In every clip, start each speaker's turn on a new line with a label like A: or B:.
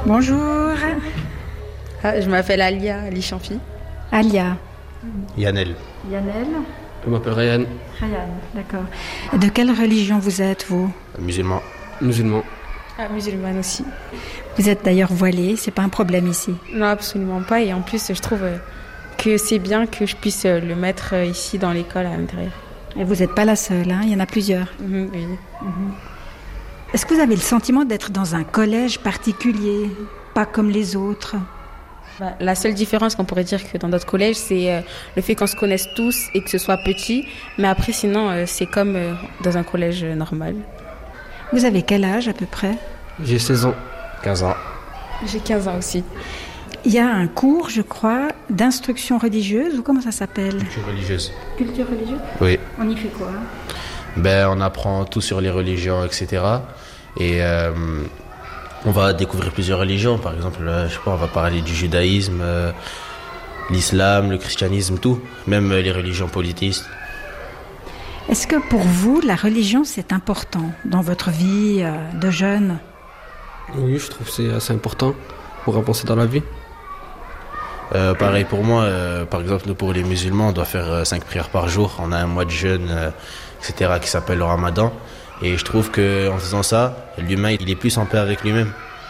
A: Bonjour.
B: Je m'appelle Alia, Ali Champi.
A: Alia.
C: Yannel.
A: Yannel.
D: Je m'appelle Ryan.
A: Ryan, d'accord. De quelle religion vous êtes, vous?
C: Musulman.
D: Musulman.
B: Musulmane aussi.
A: Vous êtes d'ailleurs voilée, c'est pas un problème ici?
B: Non, absolument pas. Et en plus, je trouve que c'est bien que je puisse le mettre ici dans l'école à l'intérieur.
A: Et vous n'êtes pas la seule, hein? Il y en a plusieurs.
B: Oui.
A: Est-ce que vous avez le sentiment d'être dans un collège particulier, pas comme les autres?
B: La seule différence qu'on pourrait dire que dans d'autres collèges, c'est le fait qu'on se connaisse tous et que ce soit petit. Mais après, sinon, c'est comme dans un collège normal.
A: Vous avez quel âge à peu près?
D: J'ai 16 ans.
C: 15 ans.
B: J'ai 15 ans aussi.
A: Il y a un cours, je crois, d'instruction religieuse, ou comment ça s'appelle?
C: Culture religieuse.
A: Culture religieuse?
C: Oui.
A: On y fait quoi?
C: On apprend tout sur les religions, etc. Et on va découvrir plusieurs religions. Par exemple, on va parler du judaïsme, l'islam, le christianisme, tout. Même les religions polythéistes.
A: Est-ce que pour vous, la religion, c'est important dans votre vie de jeune?
D: Oui, je trouve que c'est assez important pour avancer dans la vie.
C: Pareil pour moi, par exemple, nous, pour les musulmans, on doit faire 5 prières par jour. On a un mois de jeûne, etc., qui s'appelle le ramadan. Et je trouve qu'en faisant ça, l'humain, il est plus en paix avec lui-même.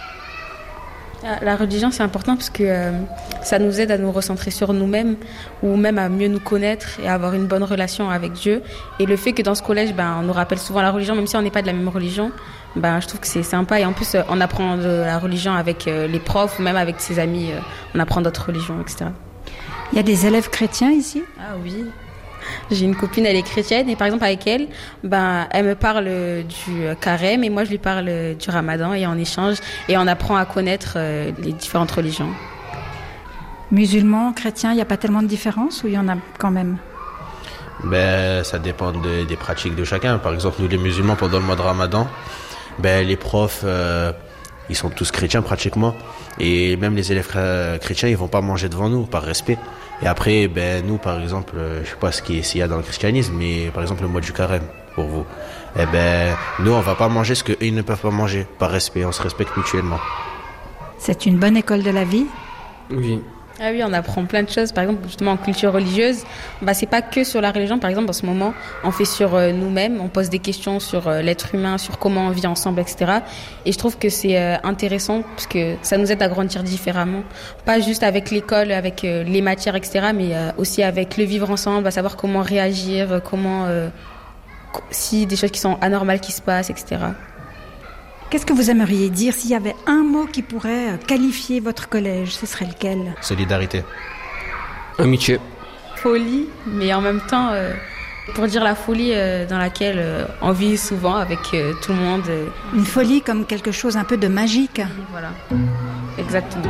B: La religion, c'est important parce que ça nous aide à nous recentrer sur nous-mêmes ou même à mieux nous connaître et à avoir une bonne relation avec Dieu. Et le fait que dans ce collège, on nous rappelle souvent la religion, même si on n'est pas de la même religion, je trouve que c'est sympa. Et en plus, on apprend de la religion avec les profs ou même avec ses amis. On apprend d'autres religions, etc.
A: Il y a des élèves chrétiens ici?
B: Ah oui. J'ai une copine, elle est chrétienne et par exemple avec elle, elle me parle du carême et moi je lui parle du ramadan et on échange et on apprend à connaître les différentes religions.
A: Musulmans, chrétiens, il n'y a pas tellement de différence ou il y en a quand même?
C: Ça dépend des pratiques de chacun. Par exemple, nous les musulmans, pendant le mois de ramadan, les profs, ils sont tous chrétiens pratiquement. Et même les élèves chrétiens, ils ne vont pas manger devant nous par respect. Et après, nous, par exemple, je ne sais pas s'il y a dans le christianisme, mais par exemple, le mois du carême, pour vous. Nous, on ne va pas manger ce qu'eux, ils ne peuvent pas manger, par respect. On se respecte mutuellement.
A: C'est une bonne école de la vie?
D: Oui.
B: Ah oui, on apprend plein de choses. Par exemple, justement, en culture religieuse, c'est pas que sur la religion. Par exemple, en ce moment, on fait sur nous-mêmes. On pose des questions sur l'être humain, sur comment on vit ensemble, etc. Et je trouve que c'est intéressant parce que ça nous aide à grandir différemment. Pas juste avec l'école, avec les matières, etc. Mais aussi avec le vivre ensemble, à savoir comment réagir, si des choses qui sont anormales qui se passent, etc.
A: Qu'est-ce que vous aimeriez dire s'il y avait un mot qui pourrait qualifier votre collège? Ce serait lequel?
C: Solidarité.
D: Amitié.
B: Folie, mais en même temps, pour dire la folie dans laquelle on vit souvent avec tout le monde.
A: Une folie comme quelque chose un peu de magique.
B: Voilà, exactement.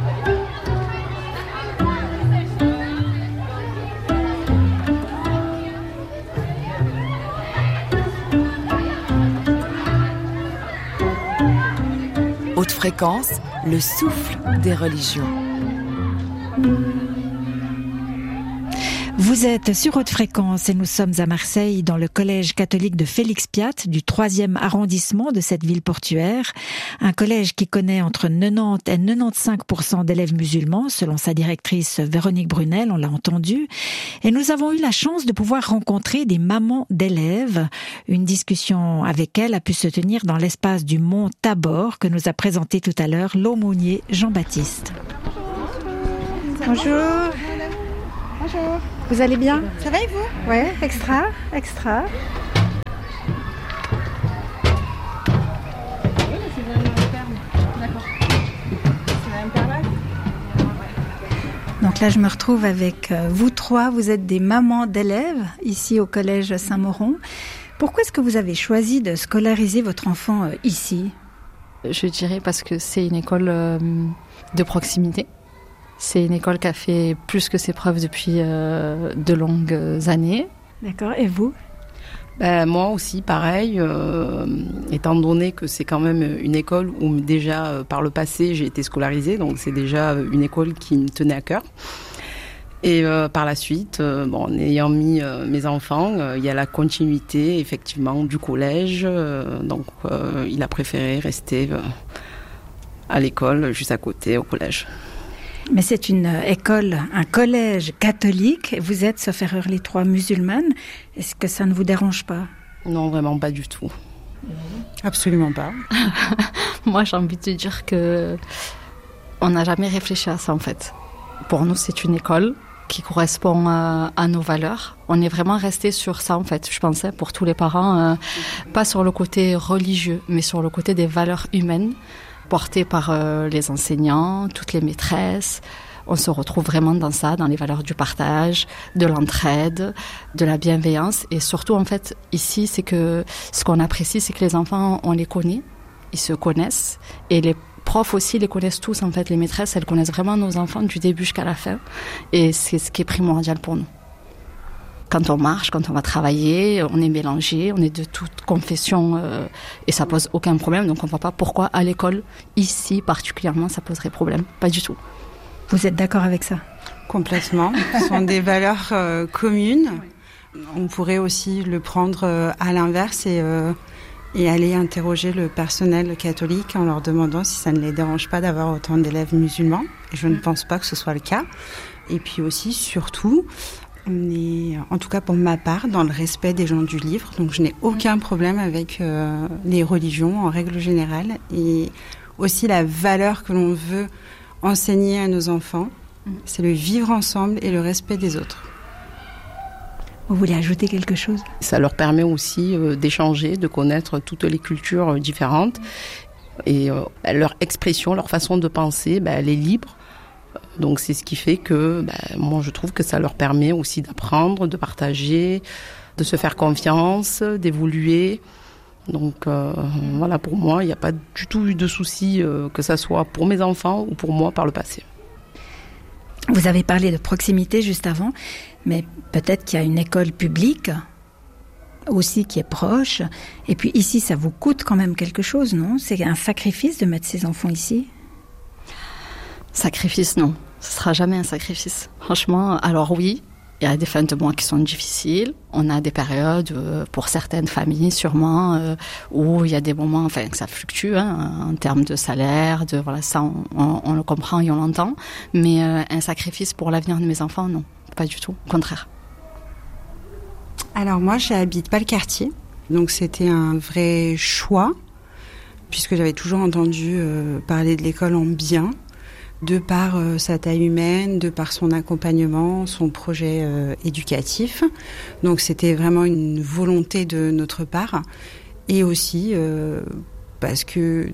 E: Haute fréquence, le souffle des religions.
A: Vous êtes sur Haute Fréquence et nous sommes à Marseille dans le collège catholique de Félix Piat du 3e arrondissement de cette ville portuaire. Un collège qui connaît entre 90 et 95% d'élèves musulmans selon sa directrice Véronique Brunel, on l'a entendu. Et nous avons eu la chance de pouvoir rencontrer des mamans d'élèves. Une discussion avec elles a pu se tenir dans l'espace du mont Tabor que nous a présenté tout à l'heure l'aumônier Jean-Baptiste. Bonjour.
F: Bonjour.
A: Vous allez bien?
F: Ça va et vous?
A: Oui, extra. Donc là, je me retrouve avec vous trois. Vous êtes des mamans d'élèves ici au collège Saint-Mauron. Pourquoi est-ce que vous avez choisi de scolariser votre enfant ici?
G: Je dirais parce que c'est une école de proximité. C'est une école qui a fait plus que ses preuves depuis de longues années.
A: D'accord, et vous?
F: Moi aussi, pareil, étant donné que c'est quand même une école où déjà par le passé j'ai été scolarisée, donc c'est déjà une école qui me tenait à cœur. Et par la suite, en ayant mis mes enfants, il y a la continuité effectivement du collège, donc il a préféré rester à l'école, juste à côté, au collège.
A: Mais c'est une école, un collège catholique. Vous êtes, sauf erreur, les 3 musulmanes. Est-ce que ça ne vous dérange pas ?
F: Non, vraiment pas du tout.
H: Absolument pas.
G: Moi, j'ai envie de dire que on n'a jamais réfléchi à ça, en fait. Pour nous, c'est une école qui correspond à nos valeurs. On est vraiment resté sur ça, en fait, je pensais, pour tous les parents. Pas sur le côté religieux, mais sur le côté des valeurs humaines portées par les enseignants, toutes les maîtresses. On se retrouve vraiment dans ça, dans les valeurs du partage, de l'entraide, de la bienveillance. Et surtout, en fait, ici, c'est que ce qu'on apprécie, c'est que les enfants, on les connaît, ils se connaissent. Et les profs aussi les connaissent tous, en fait. Les maîtresses, elles connaissent vraiment nos enfants du début jusqu'à la fin. Et c'est ce qui est primordial pour nous. Quand on marche, quand on va travailler, on est mélangé, on est de toute confession et ça pose aucun problème. Donc on ne voit pas pourquoi à l'école, ici particulièrement, ça poserait problème. Pas du tout.
A: Vous êtes d'accord avec ça ?
H: Complètement. Ce sont des valeurs communes. On pourrait aussi le prendre à l'inverse et aller interroger le personnel catholique en leur demandant si ça ne les dérange pas d'avoir autant d'élèves musulmans. Et je ne pense pas que ce soit le cas. Et puis aussi, surtout, on est, en tout cas pour ma part, dans le respect des gens du livre. Donc je n'ai aucun problème avec les religions en règle générale. Et aussi la valeur que l'on veut enseigner à nos enfants, c'est le vivre ensemble et le respect des autres.
A: Vous voulez ajouter quelque chose ?
F: Ça leur permet aussi d'échanger, de connaître toutes les cultures différentes. Et leur expression, leur façon de penser, elle est libre. Donc c'est ce qui fait que moi je trouve que ça leur permet aussi d'apprendre, de partager, de se faire confiance, d'évoluer. Donc voilà, pour moi, il n'y a pas du tout eu de souci, que ça soit pour mes enfants ou pour moi par le passé.
A: Vous avez parlé de proximité juste avant, mais peut-être qu'il y a une école publique aussi qui est proche. Et puis ici, ça vous coûte quand même quelque chose, non ? C'est un sacrifice de mettre ses enfants ici ?
G: Sacrifice, non. Ce ne sera jamais un sacrifice. Franchement, alors oui, il y a des fins de mois qui sont difficiles. On a des périodes, pour certaines familles sûrement, où il y a des moments, enfin, que ça fluctue en termes de salaire, voilà, ça on le comprend et on l'entend. Mais un sacrifice pour l'avenir de mes enfants, non, pas du tout, au contraire.
H: Alors moi, je n'habite pas le quartier, donc c'était un vrai choix, puisque j'avais toujours entendu parler de l'école en bien, de par sa taille humaine, de par son accompagnement, son projet éducatif. Donc c'était vraiment une volonté de notre part. Et aussi parce que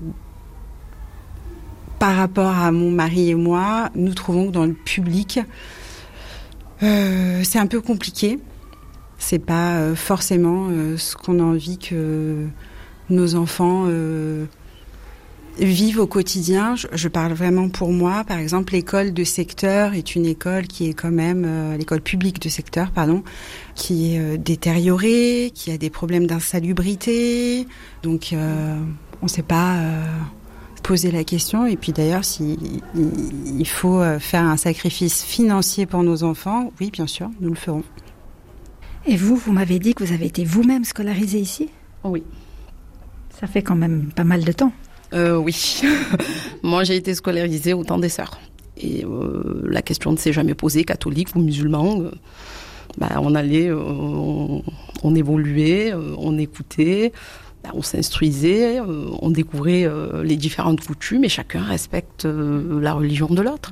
H: par rapport à mon mari et moi, nous trouvons que dans le public, c'est un peu compliqué. C'est pas forcément ce qu'on a envie que nos enfants vivent au quotidien. Je parle vraiment pour moi. Par exemple, l'école de secteur est une école qui est quand même, l'école publique de secteur, pardon, qui est détériorée, qui a des problèmes d'insalubrité. Donc, on ne s'est pas posé la question. Et puis d'ailleurs, il faut faire un sacrifice financier pour nos enfants, oui, bien sûr, nous le ferons.
A: Et vous m'avez dit que vous avez été vous-même scolarisée ici ?
F: Oui.
A: Ça fait quand même pas mal de temps.
F: Oui. Moi, j'ai été scolarisée au temps des sœurs. Et la question ne s'est jamais posée, catholique ou musulman. On allait, on évoluait, on écoutait, on s'instruisait, on découvrait les différentes coutumes et chacun respecte la religion de l'autre.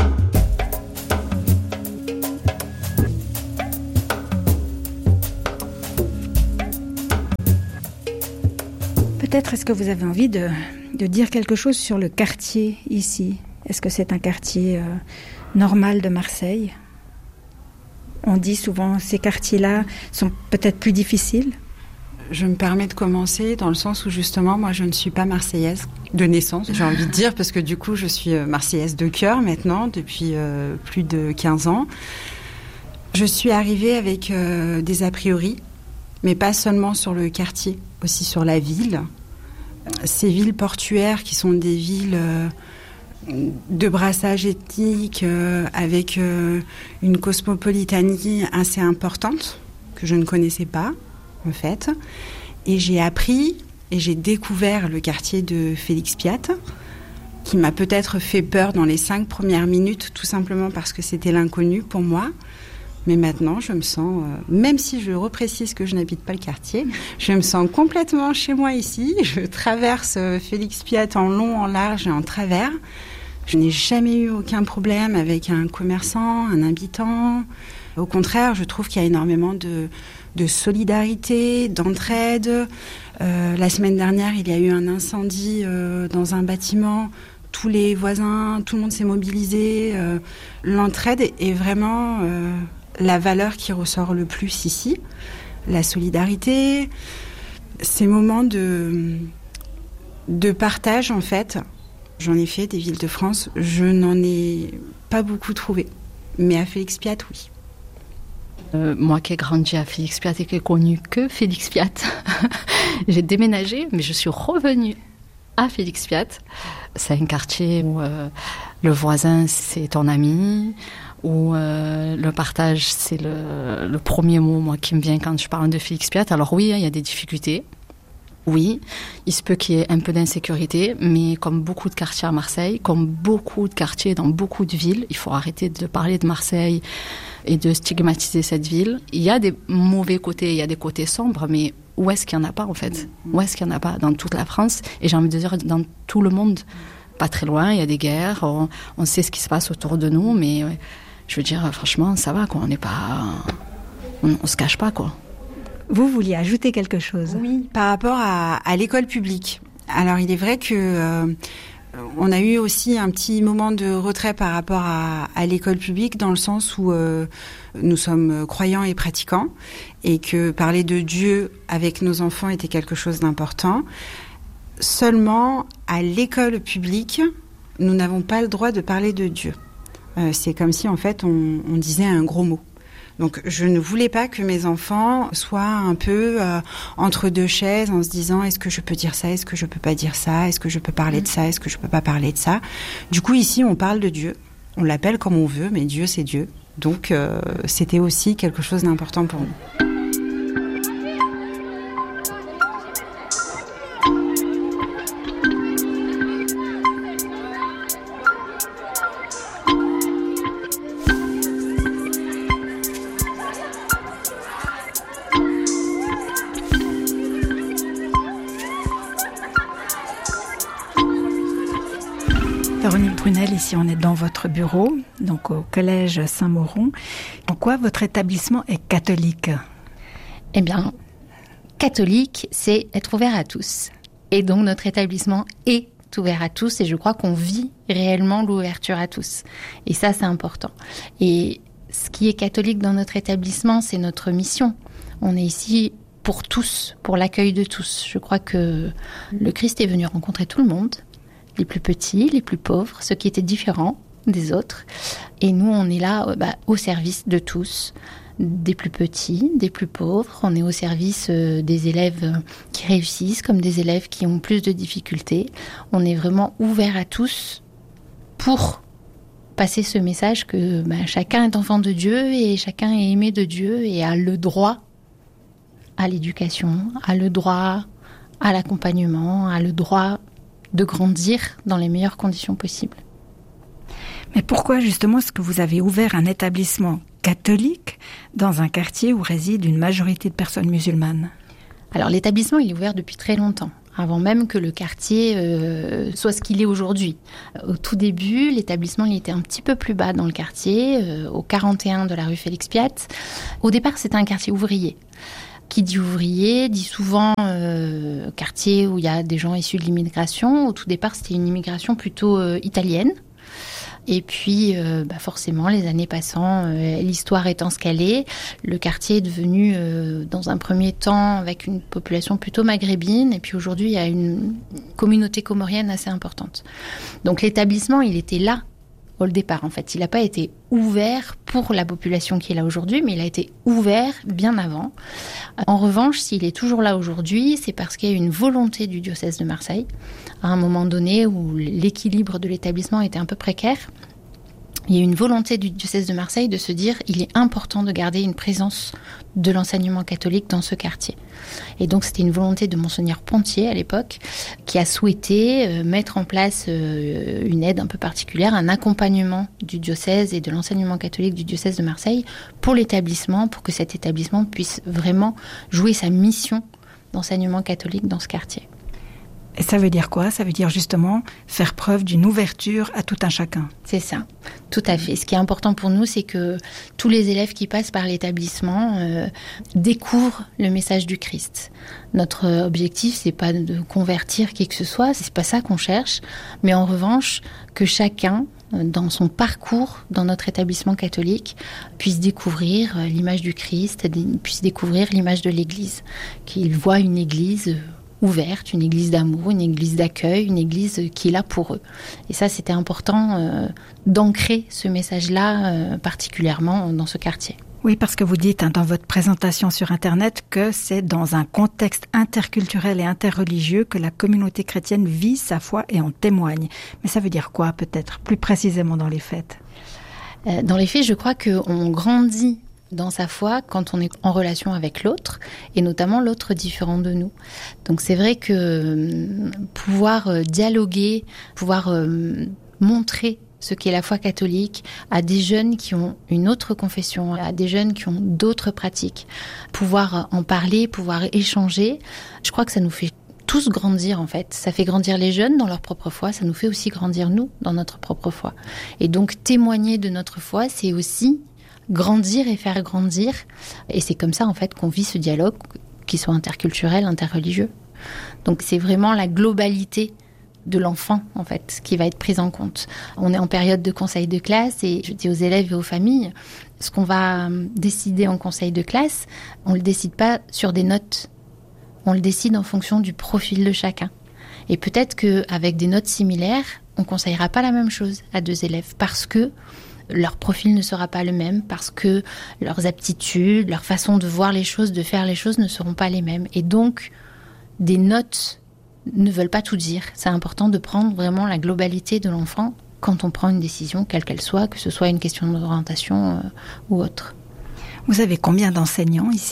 A: Peut-être est-ce que vous avez envie de dire quelque chose sur le quartier ici ? Est-ce que c'est un quartier normal de Marseille ? On dit souvent ces quartiers-là sont peut-être plus difficiles.
H: Je me permets de commencer dans le sens où justement, moi je ne suis pas marseillaise de naissance, j'ai envie de dire, parce que du coup je suis marseillaise de cœur maintenant, depuis plus de 15 ans. Je suis arrivée avec des a priori, mais pas seulement sur le quartier, aussi sur la ville. Ces villes portuaires qui sont des villes de brassage ethnique avec une cosmopolitanie assez importante que je ne connaissais pas en fait. Et j'ai appris et j'ai découvert le quartier de Félix Piat qui m'a peut-être fait peur dans les 5 premières minutes, tout simplement parce que c'était l'inconnu pour moi. Mais maintenant, je me sens, même si je reprécise que je n'habite pas le quartier, je me sens complètement chez moi ici. Je traverse Félix Piat en long, en large et en travers. Je n'ai jamais eu aucun problème avec un commerçant, un habitant. Au contraire, je trouve qu'il y a énormément de solidarité, d'entraide. La semaine dernière, il y a eu un incendie dans un bâtiment. Tous les voisins, tout le monde s'est mobilisé. L'entraide est vraiment la valeur qui ressort le plus ici. La solidarité, ces moments de partage, en fait. J'en ai fait des villes de France. Je n'en ai pas beaucoup trouvé. Mais à Félix Piat, oui.
G: Moi qui ai grandi à Félix Piat et qui ai connu que Félix Piat, j'ai déménagé, mais je suis revenue à Félix Piat. C'est un quartier où le voisin, c'est ton ami, où le partage, c'est le premier mot moi, qui me vient quand je parle de Félix Piat. Alors oui, il y a des difficultés. Oui, il se peut qu'il y ait un peu d'insécurité, mais comme beaucoup de quartiers à Marseille, comme beaucoup de quartiers dans beaucoup de villes, il faut arrêter de parler de Marseille et de stigmatiser cette ville. Il y a des mauvais côtés, il y a des côtés sombres, mais où est-ce qu'il n'y en a pas en fait ? Où est-ce qu'il n'y en a pas ? Dans toute la France, et j'ai envie de dire dans tout le monde. Pas très loin, il y a des guerres, on sait ce qui se passe autour de nous, mais je veux dire, franchement, ça va, quoi. On n'est pas... On se cache pas, quoi.
A: Vous vouliez ajouter quelque chose ?
H: Oui, par rapport à l'école publique. Alors, il est vrai que on a eu aussi un petit moment de retrait par rapport à l'école publique, dans le sens où nous sommes croyants et pratiquants, et que parler de Dieu avec nos enfants était quelque chose d'important. Seulement, à l'école publique, nous n'avons pas le droit de parler de Dieu. C'est comme si, en fait, on disait un gros mot. Donc, je ne voulais pas que mes enfants soient un peu entre deux chaises en se disant « Est-ce que je peux dire ça ? Est-ce que je peux pas dire ça ? Est-ce que je peux parler de ça ? Est-ce que je peux pas parler de ça ?» Du coup, ici, on parle de Dieu. On l'appelle comme on veut, mais Dieu, c'est Dieu. Donc, c'était aussi quelque chose d'important pour nous.
A: Véronique Brunel, ici on est dans votre bureau, donc au collège Saint-Mauron. En quoi votre établissement est catholique ?
I: Eh bien, catholique, c'est être ouvert à tous. Et donc notre établissement est ouvert à tous et je crois qu'on vit réellement l'ouverture à tous. Et ça, c'est important. Et ce qui est catholique dans notre établissement, c'est notre mission. On est ici pour tous, pour l'accueil de tous. Je crois que le Christ est venu rencontrer tout le monde. Les plus petits, les plus pauvres, ceux qui étaient différents des autres. Et nous, on est là au service de tous, des plus petits, des plus pauvres. On est au service des élèves qui réussissent comme des élèves qui ont plus de difficultés. On est vraiment ouvert à tous pour passer ce message que chacun est enfant de Dieu et chacun est aimé de Dieu et a le droit à l'éducation, a le droit à l'accompagnement, a le droit de grandir dans les meilleures conditions possibles.
A: Mais pourquoi justement est-ce que vous avez ouvert un établissement catholique dans un quartier où réside une majorité de personnes musulmanes ?
I: Alors l'établissement, il est ouvert depuis très longtemps, avant même que le quartier soit ce qu'il est aujourd'hui. Au tout début, l'établissement il était un petit peu plus bas dans le quartier, au 41 de la rue Félix Piat. Au départ, c'était un quartier ouvrier. Qui dit ouvrier, dit souvent quartier où il y a des gens issus de l'immigration. Au tout départ, c'était une immigration plutôt italienne. Et puis, forcément, les années passant, l'histoire étant ce qu'elle est, le quartier est devenu, dans un premier temps, avec une population plutôt maghrébine. Et puis aujourd'hui, il y a une communauté comorienne assez importante. Donc l'établissement, il était là au départ, en fait. Il n'a pas été ouvert pour la population qui est là aujourd'hui, mais il a été ouvert bien avant. En revanche, s'il est toujours là aujourd'hui, c'est parce qu'il y a une volonté du diocèse de Marseille, à un moment donné où l'équilibre de l'établissement était un peu précaire. il y a une volonté du diocèse de Marseille de se dire il est important de garder une présence de l'enseignement catholique dans ce quartier. Et donc c'était une volonté de Monseigneur Pontier à l'époque qui a souhaité mettre en place une aide un peu particulière, un accompagnement du diocèse et de l'enseignement catholique du diocèse de Marseille pour l'établissement, pour que cet établissement puisse vraiment jouer sa mission d'enseignement catholique dans ce quartier.
A: Et ça veut dire quoi ? Ça veut dire justement faire preuve d'une ouverture à tout un chacun.
I: C'est ça, tout à fait. Ce qui est important pour nous, c'est que tous les élèves qui passent par l'établissement découvrent le message du Christ. Notre objectif, c'est pas de convertir qui que ce soit, c'est pas ça qu'on cherche, mais en revanche, que chacun, dans son parcours dans notre établissement catholique, puisse découvrir l'image du Christ, puisse découvrir l'image de l'Église, qu'il voit une Église ouverte, une église d'amour, une église d'accueil, une église qui est là pour eux. Et ça, c'était important d'ancrer ce message-là particulièrement dans ce quartier.
A: Oui, parce que vous dites dans votre présentation sur Internet que c'est dans un contexte interculturel et interreligieux que la communauté chrétienne vit sa foi et en témoigne. Mais ça veut dire quoi, peut-être, plus précisément dans les faits ?
I: Dans les faits, je crois qu'on grandit dans sa foi quand on est en relation avec l'autre, et notamment l'autre différent de nous. Donc c'est vrai que pouvoir dialoguer, pouvoir montrer ce qu'est la foi catholique à des jeunes qui ont une autre confession, à des jeunes qui ont d'autres pratiques, pouvoir en parler, pouvoir échanger, je crois que ça nous fait tous grandir en fait. Ça fait grandir les jeunes dans leur propre foi, ça nous fait aussi grandir nous dans notre propre foi. Et donc témoigner de notre foi, c'est aussi grandir et faire grandir. Et c'est comme ça, en fait, qu'on vit ce dialogue, qu'il soit interculturel, interreligieux. Donc, c'est vraiment la globalité de l'enfant, en fait, qui va être prise en compte. On est en période de conseil de classe et je dis aux élèves et aux familles, ce qu'on va décider en conseil de classe, on ne le décide pas sur des notes. On le décide en fonction du profil de chacun. Et peut-être qu'avec des notes similaires, on ne conseillera pas la même chose à 2 élèves parce que leur profil ne sera pas le même, parce que leurs aptitudes, leur façon de voir les choses, de faire les choses ne seront pas les mêmes. Et donc, des notes ne veulent pas tout dire. C'est important de prendre vraiment la globalité de l'enfant quand on prend une décision, quelle qu'elle soit, que ce soit une question d'orientation ou autre.
A: Vous avez combien d'enseignants ici ?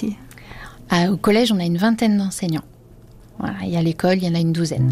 I: Au collège, on a une 20aine d'enseignants. Voilà, et à l'école, il y en a une 12aine.